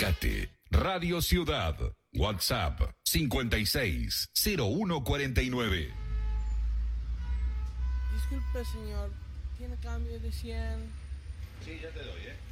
Comunicate. Radio Ciudad. WhatsApp 560149. Disculpe, señor. ¿Tiene cambio de 100? Sí, ya te doy,